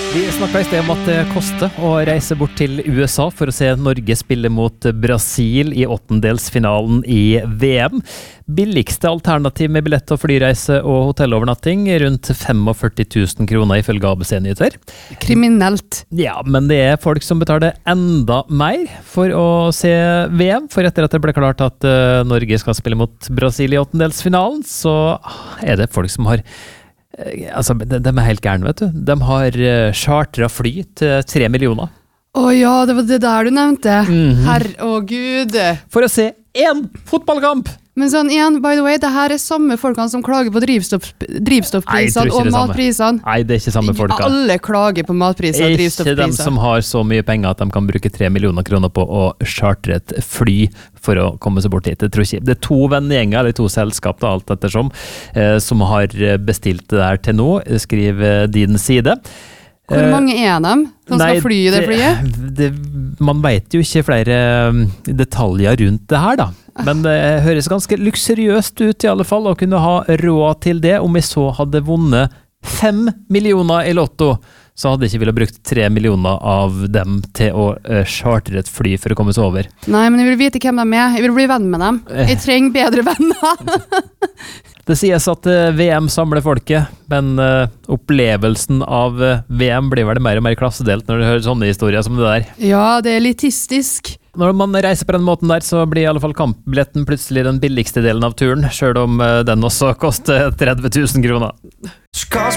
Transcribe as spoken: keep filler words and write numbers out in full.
Vi snakket i sted om at det koster å reise bort til U S A for å se Norge spille mot Brasil i åttendelsfinalen i V M. Billigste alternativ med billett og flyreise og hotellovernatting rundt førtifem tusen kroner ifølge A B C-nyheter. Kriminelt. Ja, men det er folk som betaler enda mer for å se V M. For etter at det ble klart at uh, Norge skal spille mot Brasil i åttendelsfinalen, så er det folk som har Altså, de, de er helt gærne, vet du. De har uh, chartret fly til tre millioner. Å ja, det var det der du nevnte. Mhm. Herre, å Gud. For å se én fotballkamp! Men sånn igjen, by the way, det her er samme folkene som klager på drivstoff, Nei, jeg drivstoffprisene tror ikke og det samme. matprisene. Nei, det er ikke samme folka. Alle klager på matpriser og Ikke de drivstoffpriser. som har så mye penger at de kan bruke tre millioner kroner på å chartre et fly for å komme seg bort hit. Jeg tror ikke. Det er to vennegjenger, eller to selskap, da, alt ettersom, eh, som har bestilt det der til nå, skriver din side. Hvor mange er de som Nei, skal fly i det flyet? Det, man vet jo ikke flere um, detaljer rundt det her, da. Men det høres ganske luksuriøst ut i alle fall, å kunne ha råd til det. Om vi så hadde vunnet fem millioner i lotto, så hadde ikke vi brukt tre millioner av dem til å uh, chartre et fly for å komme seg over. Nei, men jeg vil vite hvem de er. Jeg vil bli venn med dem. Jeg trenger bedre venner. Det sies at uh, V M samler folket, men uh, opplevelsen av uh, V M blir vel mer og mer klassedelt når du hører sånne historier som det der. Ja, det er elitistisk. Når man reiser på den måten der, så blir i alle fall kampbilletten plutselig den billigste delen av turen, selv om uh, den også koster tretti tusen kroner.